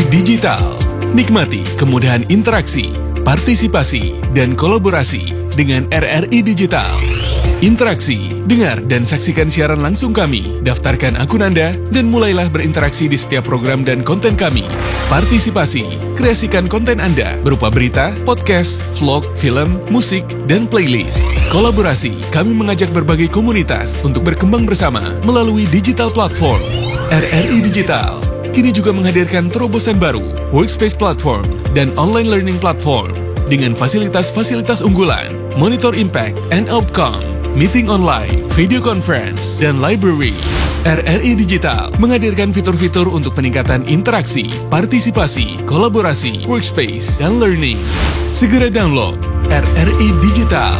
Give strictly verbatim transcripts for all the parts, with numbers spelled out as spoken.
Digital. Nikmati kemudahan interaksi, partisipasi, dan kolaborasi dengan R R I Digital. Interaksi, dengar dan saksikan siaran langsung kami, daftarkan akun Anda, dan mulailah berinteraksi di setiap program dan konten kami. Partisipasi, kreasikan konten Anda berupa berita, podcast, vlog, film, musik, dan playlist. Kolaborasi, kami mengajak berbagai komunitas untuk berkembang bersama melalui digital platform. R R I Digital kini juga menghadirkan terobosan baru, workspace platform, dan online learning platform dengan fasilitas-fasilitas unggulan, monitor impact and outcome, meeting online, video conference, dan library. R R I Digital menghadirkan fitur-fitur untuk peningkatan interaksi, partisipasi, kolaborasi, workspace, dan learning. Segera download R R I Digital.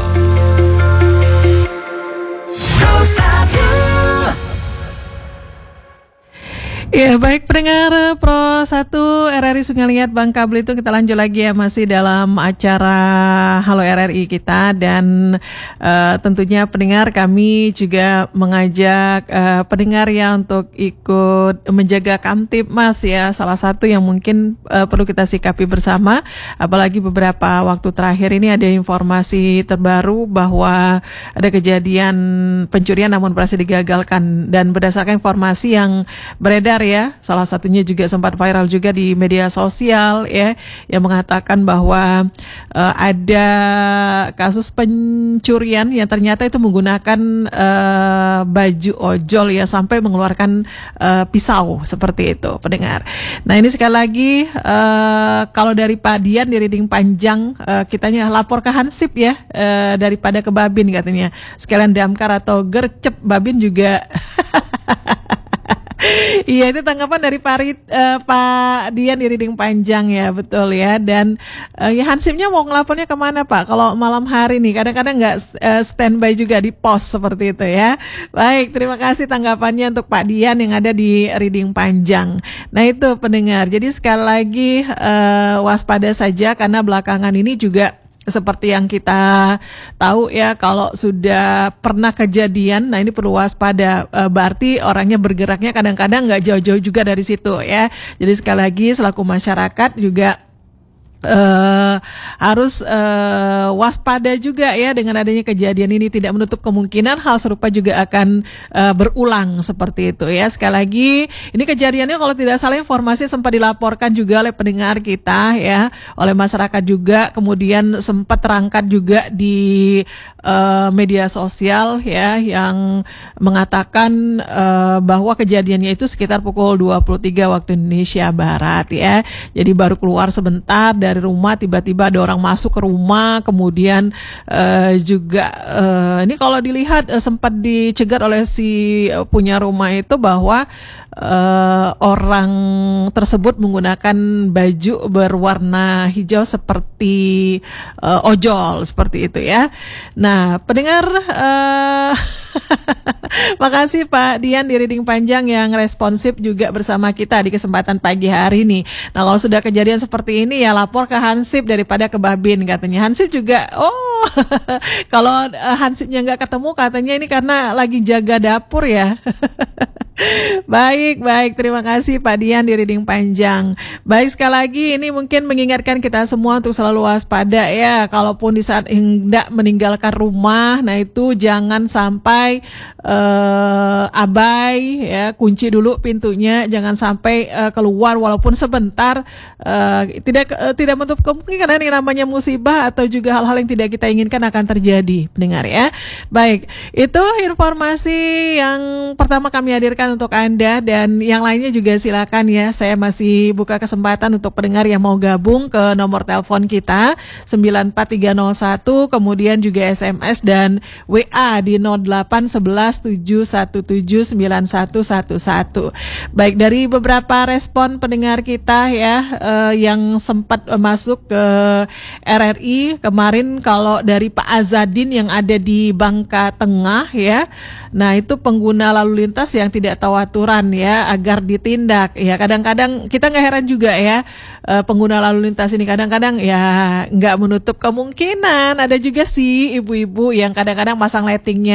Ya, baik pendengar Pro satu R R I Sungai Liat Bangka Belitung, kita lanjut lagi ya, masih dalam acara Halo R R I kita, dan uh, tentunya pendengar kami juga mengajak uh, pendengar ya untuk ikut menjaga Kamtibmas ya, salah satu yang mungkin uh, perlu kita sikapi bersama, apalagi beberapa waktu terakhir ini ada informasi terbaru bahwa ada kejadian pencurian namun berhasil digagalkan, dan berdasarkan informasi yang beredar ya, salah satunya juga sempat viral juga di media sosial ya, yang mengatakan bahwa uh, ada kasus pencurian yang ternyata itu menggunakan uh, baju ojol ya, sampai mengeluarkan uh, pisau seperti itu pendengar. Nah ini sekali lagi uh, kalau dari Pak Dian di Riding Panjang, uh, kitanya lapor ke Hansip ya, uh, daripada ke Babin katanya, sekalian damkar atau gercep Babin juga. Iya, itu tanggapan dari Pak, Rit, uh, Pak Dian di Riding Panjang ya, betul ya. Dan uh, ya Hansipnya mau ngelapornya kemana Pak? Kalau malam hari nih kadang-kadang nggak uh, standby juga di pos seperti itu ya. Baik, terima kasih tanggapannya untuk Pak Dian yang ada di Riding Panjang. Nah itu pendengar, jadi sekali lagi uh, waspada saja, karena belakangan ini juga seperti yang kita tahu ya, kalau sudah pernah kejadian, nah ini perlu waspada, e, berarti orangnya bergeraknya kadang-kadang nggak jauh-jauh juga dari situ ya. Jadi sekali lagi selaku masyarakat juga Uh, harus uh, waspada juga ya dengan adanya kejadian ini, tidak menutup kemungkinan hal serupa juga akan uh, berulang seperti itu ya. Sekali lagi ini kejadiannya kalau tidak salah informasi sempat dilaporkan juga oleh pendengar kita ya, oleh masyarakat juga, kemudian sempat terangkat juga di uh, media sosial ya, yang mengatakan uh, bahwa kejadiannya itu sekitar pukul dua puluh tiga waktu Indonesia Barat ya. Jadi baru keluar sebentar dari rumah, tiba-tiba ada orang masuk ke rumah, kemudian uh, juga uh, ini kalau dilihat uh, sempat dicegat oleh si uh, punya rumah itu bahwa uh, orang tersebut menggunakan baju berwarna hijau seperti uh, ojol seperti itu ya. Nah pendengar, uh, makasih Pak Dian di Riding Panjang yang responsif juga bersama kita di kesempatan pagi hari ini. Nah kalau sudah kejadian seperti ini ya lapor ke Hansip daripada ke Babin katanya. Hansip juga, oh kalau uh, Hansipnya nggak ketemu katanya ini karena lagi jaga dapur ya. Baik, baik. Terima kasih Pak Dian di Riding Panjang. Baik, sekali lagi ini mungkin mengingatkan kita semua untuk selalu waspada ya. Kalaupun di saat hendak meninggalkan rumah, nah itu jangan sampai uh, abai ya, kunci dulu pintunya, jangan sampai uh, keluar walaupun sebentar. Uh, tidak uh, tidak menutup kemungkinan yang namanya musibah atau juga hal-hal yang tidak kita inginkan akan terjadi, pendengar ya. Baik, itu informasi yang pertama kami hadirkan untuk Anda, dan yang lainnya juga silakan ya. Saya masih buka kesempatan untuk pendengar yang mau gabung ke nomor telepon kita sembilan empat tiga nol satu, kemudian juga S M S dan W A di nol delapan satu satu tujuh satu tujuh sembilan satu satu satu. Baik, dari beberapa respon pendengar kita ya eh, yang sempat eh, masuk ke R R I kemarin, kalau dari Pak Azadin yang ada di Bangka Tengah ya. Nah, itu pengguna lalu lintas yang tidak tahu aturan ya, agar ditindak ya. Kadang-kadang kita nggak heran juga ya, uh, pengguna lalu lintas ini kadang-kadang ya nggak menutup kemungkinan ada juga sih ibu-ibu yang kadang-kadang pasang lightingnya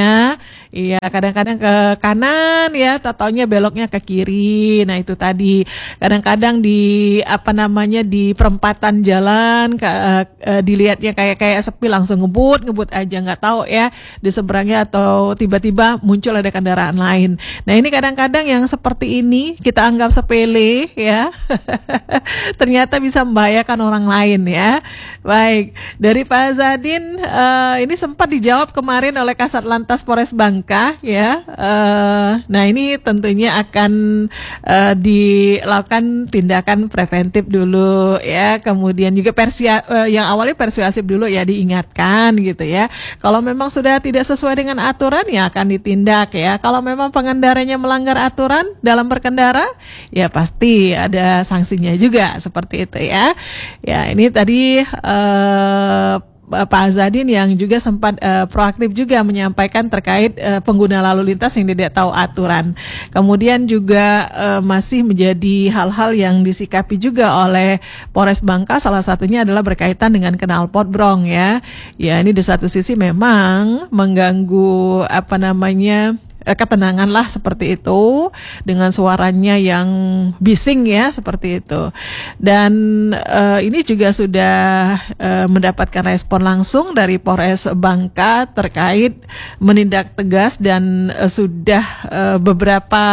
Iya, kadang-kadang ke kanan ya, taunya beloknya ke kiri. Nah, itu tadi. Kadang-kadang di apa namanya di perempatan jalan ke, uh, dilihatnya kayak kayak sepi, langsung ngebut, ngebut aja, nggak tahu ya di seberangnya atau tiba-tiba muncul ada kendaraan lain. Nah, ini kadang-kadang yang seperti ini kita anggap sepele ya. Ternyata bisa membahayakan orang lain ya. Baik, dari Pak Zadin, uh, ini sempat dijawab kemarin oleh Kasat Lantas Polres Bangka ya. Uh, nah ini tentunya akan uh, dilakukan tindakan preventif dulu ya. Kemudian juga persia, uh, yang awalnya persuasif dulu ya, diingatkan gitu ya. Kalau memang sudah tidak sesuai dengan aturan ya akan ditindak ya. Kalau memang pengendaranya melanggar aturan dalam berkendara ya pasti ada sanksinya juga seperti itu ya. Ya ini tadi uh, Pak Azadin yang juga sempat uh, proaktif juga menyampaikan terkait uh, pengguna lalu lintas yang tidak tahu aturan. Kemudian juga uh, masih menjadi hal-hal yang disikapi juga oleh Polres Bangka, salah satunya adalah berkaitan dengan knalpot brong ya. Ya ini di satu sisi memang mengganggu apa namanya ketenangan lah seperti itu dengan suaranya yang bising ya seperti itu. Dan uh, ini juga sudah uh, mendapatkan respon langsung dari Polres Bangka terkait menindak tegas dan uh, sudah uh, beberapa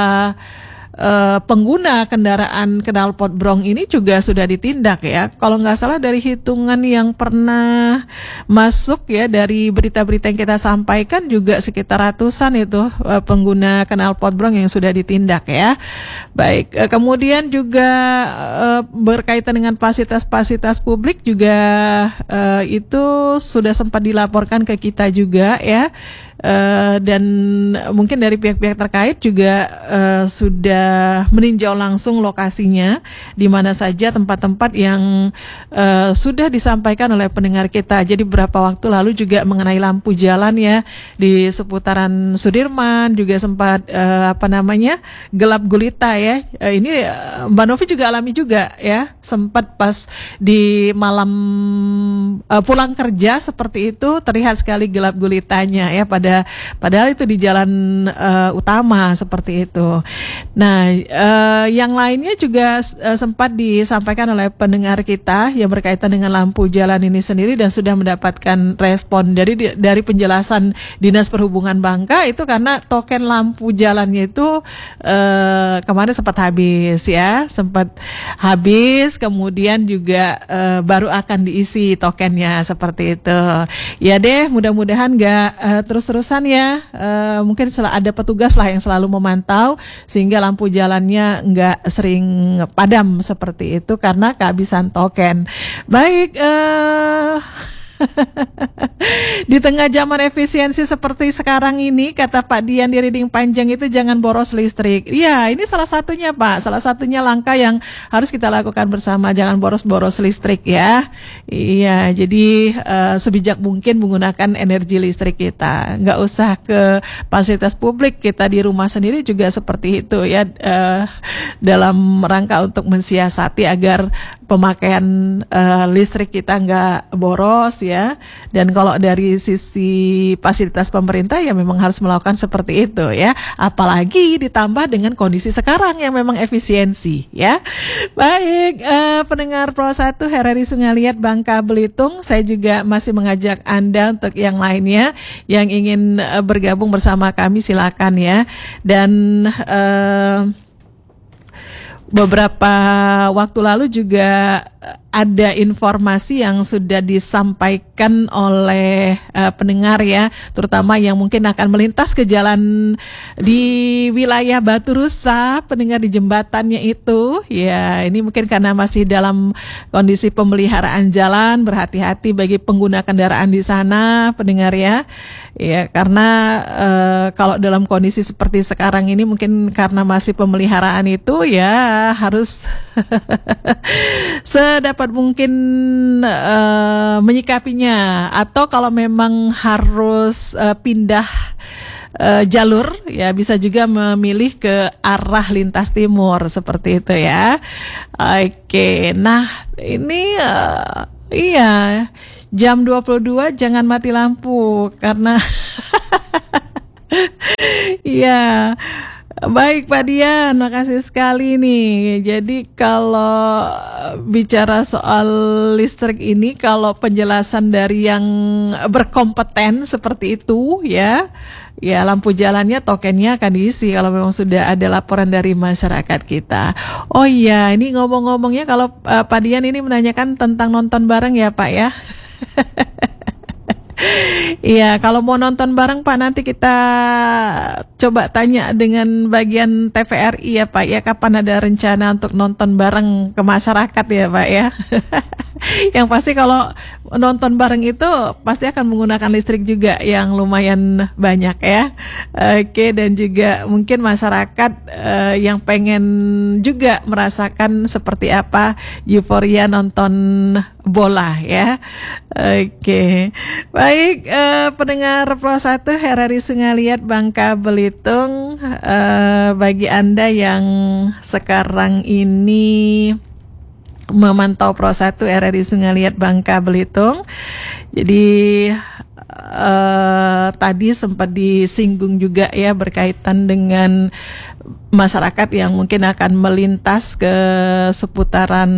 Uh, pengguna kendaraan knalpot brong ini juga sudah ditindak ya. Kalau nggak salah dari hitungan yang pernah masuk ya dari berita-berita yang kita sampaikan juga sekitar ratusan itu uh, pengguna knalpot brong yang sudah ditindak ya. Baik, uh, kemudian juga uh, berkaitan dengan fasilitas-fasilitas publik juga uh, itu sudah sempat dilaporkan ke kita juga ya. Uh, dan mungkin dari pihak-pihak terkait juga uh, sudah meninjau langsung lokasinya di mana saja tempat-tempat yang uh, sudah disampaikan oleh pendengar kita. Jadi beberapa waktu lalu juga mengenai lampu jalan ya di seputaran Sudirman juga sempat uh, apa namanya gelap gulita ya. Uh, ini uh, Mbak Novi juga alami juga ya, sempat pas di malam uh, pulang kerja seperti itu terlihat sekali gelap gulitanya ya, pada padahal itu di jalan uh, utama seperti itu. Nah, uh, yang lainnya juga uh, sempat disampaikan oleh pendengar kita yang berkaitan dengan lampu jalan ini sendiri dan sudah mendapatkan respon dari dari penjelasan Dinas Perhubungan Bangka itu karena token lampu jalannya itu uh, kemarin sempat habis ya, sempat habis kemudian juga uh, baru akan diisi tokennya seperti itu. Ya deh, mudah-mudahan nggak uh, terus-terusan ya, uh, mungkin sel- ada petugas lah yang selalu memantau sehingga lampu jalannya nggak sering padam seperti itu karena kehabisan token. Baik, uh, di tengah zaman efisiensi seperti sekarang ini, kata Pak Dian di Riding Panjang itu jangan boros listrik. Ya, ini salah satunya Pak, salah satunya langkah yang harus kita lakukan bersama, jangan boros-boros listrik ya. Iya, jadi uh, sebijak mungkin menggunakan energi listrik kita. Nggak usah ke fasilitas publik, kita di rumah sendiri juga seperti itu ya, uh, dalam rangka untuk mensiasati agar pemakaian uh, listrik kita nggak boros ya. Dan kalau dari sisi fasilitas pemerintah ya memang harus melakukan seperti itu ya, apalagi ditambah dengan kondisi sekarang yang memang efisiensi ya. Baik, uh, pendengar Pro satu R R I Sungai Liat Bangka Belitung, saya juga masih mengajak Anda untuk yang lainnya yang ingin uh, bergabung bersama kami silakan ya. Dan uh, beberapa waktu lalu juga ada informasi yang sudah disampaikan oleh uh, pendengar ya, terutama yang mungkin akan melintas ke jalan di wilayah Batu Rusa, pendengar di jembatannya itu ya, ini mungkin karena masih dalam kondisi pemeliharaan jalan, berhati-hati bagi pengguna kendaraan di sana pendengar ya. Ya, karena uh, kalau dalam kondisi seperti sekarang ini mungkin karena masih pemeliharaan itu ya harus sedapat mungkin uh, menyikapinya, atau kalau memang harus uh, pindah uh, jalur ya bisa juga memilih ke arah lintas timur seperti itu ya. Oke, nah ini uh, iya jam dua puluh dua jangan mati lampu karena Iya. Baik Pak Dian, makasih sekali nih. Jadi kalau bicara soal listrik ini, kalau penjelasan dari yang berkompeten seperti itu ya, ya lampu jalannya tokennya akan diisi kalau memang sudah ada laporan dari masyarakat kita. Oh iya, ini ngomong-ngomongnya kalau uh, Pak Dian ini menanyakan tentang nonton bareng ya Pak ya. Iya, kalau mau nonton bareng Pak, nanti kita coba tanya dengan bagian T V R I ya Pak ya, kapan ada rencana untuk nonton bareng ke masyarakat ya Pak ya. Yang pasti kalau nonton bareng itu pasti akan menggunakan listrik juga yang lumayan banyak ya. Oke, dan juga mungkin masyarakat uh, yang pengen juga merasakan seperti apa euforia nonton bola ya. Oke, baik uh, pendengar Pro satu R R I Sungaliat Bangka Belitung, uh, bagi Anda yang sekarang ini memantau Pro satu R R I Sungaliat Bangka Belitung. Jadi uh, tadi sempat disinggung juga ya berkaitan dengan masyarakat yang mungkin akan melintas ke seputaran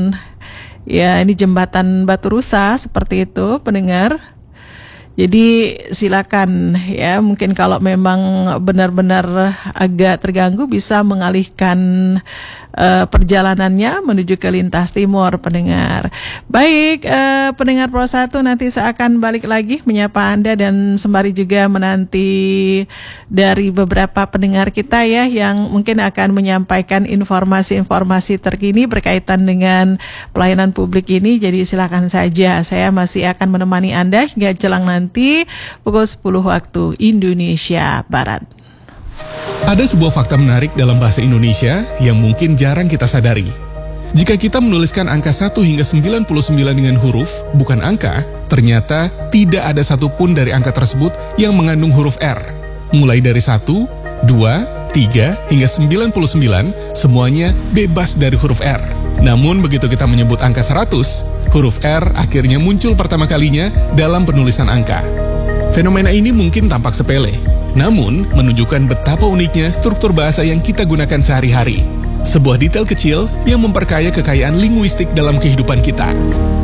ya ini jembatan Batu Rusa seperti itu pendengar. Jadi silakan ya, mungkin kalau memang benar-benar agak terganggu bisa mengalihkan uh, perjalanannya menuju ke lintas timur pendengar. Baik, uh, pendengar Pro satu, nanti saya akan balik lagi menyapa Anda dan sembari juga menanti dari beberapa pendengar kita ya yang mungkin akan menyampaikan informasi-informasi terkini berkaitan dengan pelayanan publik ini. Jadi silakan saja, saya masih akan menemani Anda hingga jelang nanti nanti pukul sepuluh waktu Indonesia Barat. Ada sebuah fakta menarik dalam bahasa Indonesia yang mungkin jarang kita sadari. Jika kita menuliskan angka satu hingga sembilan puluh sembilan dengan huruf, bukan angka, ternyata tidak ada satupun dari angka tersebut yang mengandung huruf R. Mulai dari satu, dua, tiga, hingga sembilan puluh sembilan, semuanya bebas dari huruf R. Namun begitu kita menyebut angka seratus, huruf R akhirnya muncul pertama kalinya dalam penulisan angka. Fenomena ini mungkin tampak sepele, namun menunjukkan betapa uniknya struktur bahasa yang kita gunakan sehari-hari. Sebuah detail kecil yang memperkaya kekayaan linguistik dalam kehidupan kita.